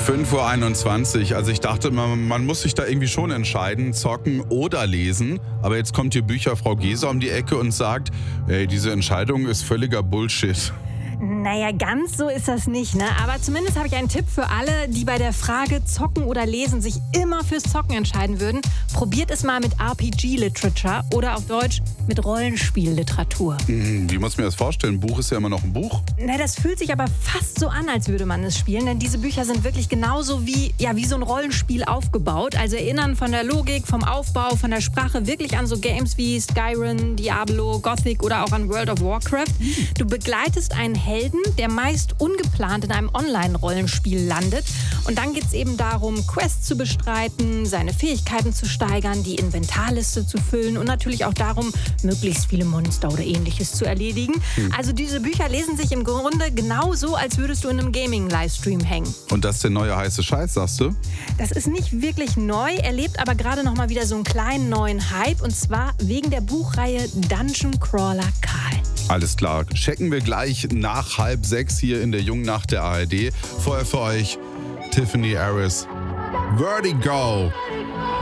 5:21 Uhr. Also ich dachte, man muss sich da irgendwie schon entscheiden, zocken oder lesen. Aber jetzt kommt hier Bücherfrau Gesa um die Ecke und sagt, ey, diese Entscheidung ist völliger Bullshit. Naja, ganz so ist das nicht, ne? Aber zumindest habe ich einen Tipp für alle, die bei der Frage Zocken oder Lesen sich immer fürs Zocken entscheiden würden. Probiert es mal mit RPG-Literature oder auf Deutsch mit Rollenspielliteratur. Wie muss ich mir das vorstellen? Ein Buch ist ja immer noch ein Buch. Na, das fühlt sich aber fast so an, als würde man es spielen, denn diese Bücher sind wirklich genauso wie so ein Rollenspiel aufgebaut. Also erinnern von der Logik, vom Aufbau, von der Sprache wirklich an so Games wie Skyrim, Diablo, Gothic oder auch an World of Warcraft. Du begleitest einen Helden, der meist ungeplant in einem Online-Rollenspiel landet. Und dann geht es eben darum, Quests zu bestreiten, seine Fähigkeiten zu steigern, die Inventarliste zu füllen und natürlich auch darum, möglichst viele Monster oder Ähnliches zu erledigen. Also diese Bücher lesen sich im Grunde genauso, als würdest du in einem Gaming-Livestream hängen. Und das ist der neue heiße Scheiß, sagst du? Das ist nicht wirklich neu, erlebt aber gerade noch mal wieder so einen kleinen neuen Hype. Und zwar wegen der Buchreihe Dungeon Crawler Karl. Alles klar, checken wir gleich nach 5:30 hier in der Jungen Nacht der ARD. Vorher für euch Tiffany Harris, Vertigo.